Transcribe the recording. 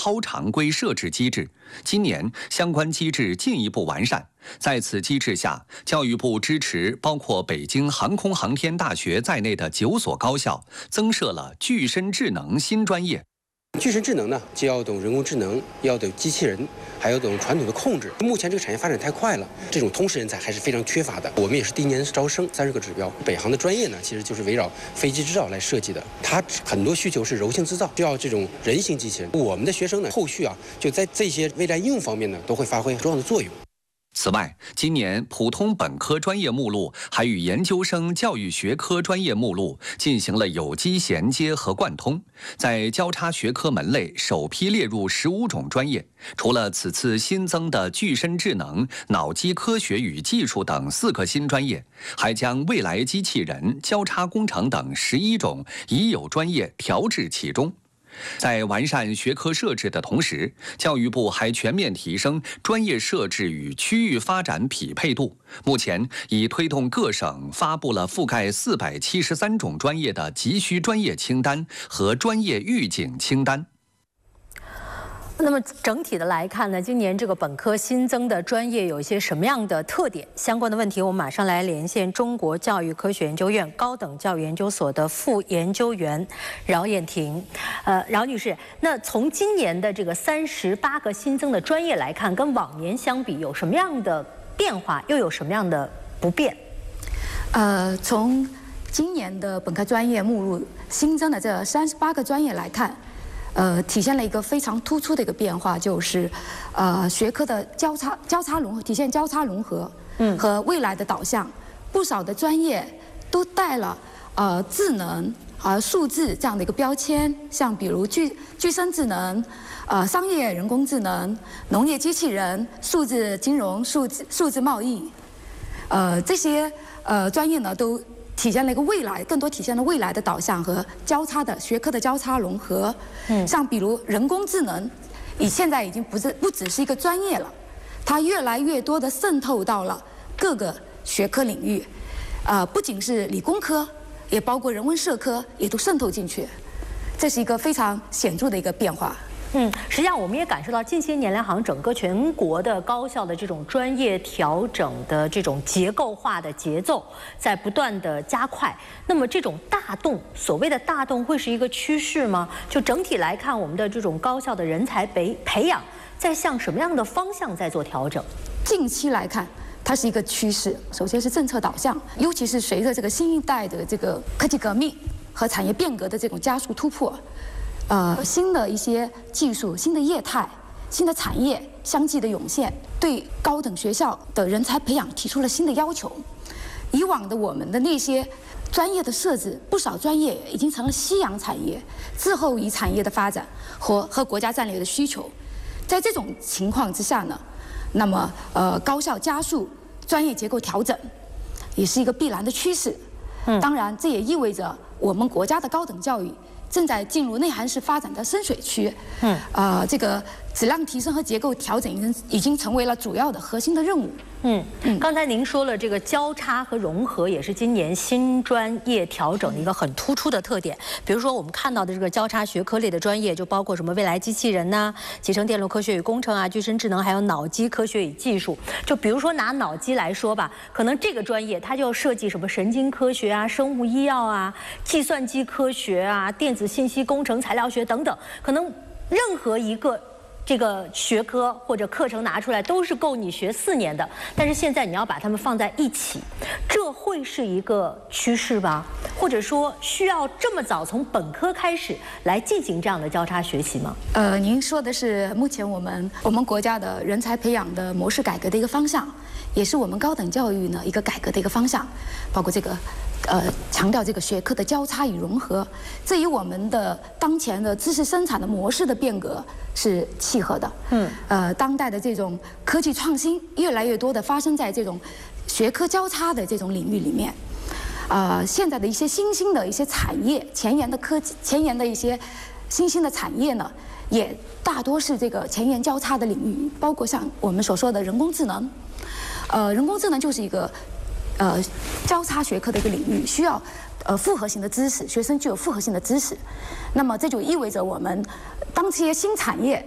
超常规设置机制。今年相关机制进一步完善。在此机制下，教育部支持包括北京航空航天大学在内的9所高校增设了具身智能新专业。 具身智能呢，既要懂人工智能，要懂机器人，还要懂传统的控制。目前这个产业发展太快了，这种通识人才还是非常缺乏的。我们也是第一年招生30个指标。北航的专业呢，其实就是围绕飞机制造来设计的。它很多需求是柔性制造，需要这种人形机器人。我们的学生呢，后续就在这些未来应用方面呢，都会发挥重要的作用。 此外，今年普通本科专业目录还与研究生教育学科专业目录进行了有机衔接和贯通，在交叉学科门类首批列入15种专业。除了此次新增的具身智能、脑机科学与技术等4个新专业，还将未来机器人、交叉工程等11种已有专业调至其中。在完善学科设置的同时，教育部还全面提升专业设置与区域发展匹配度。目前已推动各省发布了覆盖473种专业的急需专业清单和专业预警清单。 那么整体的来看呢，今年这个本科新增的专业有一些什么样的特点？相关的问题，我们马上来连线中国教育科学研究院高等教育研究所的副研究员饶燕婷。饶女士，那从今年的这个38个新增的专业来看，跟往年相比有什么样的变化，又有什么样的不便？ 从今年的本科专业目录新增的这38个专业来看。体现了一个非常突出的一个变化，就是学科的交叉融合，体现交叉融合，和未来的导向。不少的专业都带了智能数字这样的一个标签，像比如具身智能、商业人工智能、农业机器人、数字金融、数字贸易，这些专业呢都。体现了一个未来，更多体现了未来的导向和交叉的学科的交叉融合。像比如人工智能，现在已经不只是一个专业了，它越来越多的渗透到了各个学科领域，不仅是理工科，也包括人文社科，也都渗透进去，这是一个非常显著的一个变化。 实际上我们也感受到近些年来，好像整个全国的高校的这种专业调整的这种结构化的节奏在不断的加快。那么这种大动，所谓的大动会是一个趋势吗？就整体来看，我们的这种高校的人才培养在向什么样的方向在做调整？ 近期来看，它是一个趋势。首先是政策导向，尤其是随着这个新一代的这个科技革命和产业变革的这种加速突破。新的一些技术、新的业态、新的产业相继的涌现，对高等学校的人才培养提出了新的要求。以往的我们的那些专业的设置，不少专业已经成了夕阳产业，滞后于产业的发展和国家战略的需求。在这种情况之下呢，那么高校加速专业结构调整，也是一个必然的趋势。当然，这也意味着我们国家的高等教育正在进入内涵式发展的深水区，这个质量提升和结构调整已经成为了主要的核心的任务。 刚才您说了，这个交叉和融合也是今年新专业调整的一个很突出的特点。比如说，我们看到的这个交叉学科类的专业，就包括什么未来机器人呐、集成电路科学与工程啊、具身智能，还有脑机科学与技术。就比如说拿脑机来说吧，可能这个专业它就要设计什么神经科学啊、生物医药啊、计算机科学啊、电子信息工程、材料学等等，可能任何一个这个学科或者课程拿出来都是够你学4年的，但是现在你要把它们放在一起，这会是一个趋势吧？或者说需要这么早从本科开始来进行这样的交叉学习吗？ 您说的是目前我们国家的人才培养的模式改革的一个方向，也是我们高等教育呢一个改革的一个方向，包括这个强调这个学科的交叉与融合，这与我们的当前的知识生产的模式的变革是契合的。当代的这种科技创新越来越多的发生在这种学科交叉的这种领域里面。现在的一些新兴的一些产业，前沿的科技、前沿的一些新兴的产业呢，也大多是这个前沿交叉的领域，包括像我们所说的人工智能。人工智能就是一个交叉学科的一个领域，需要复合性的知识，学生具有复合性的知识。那么这就意味着我们当这些新产业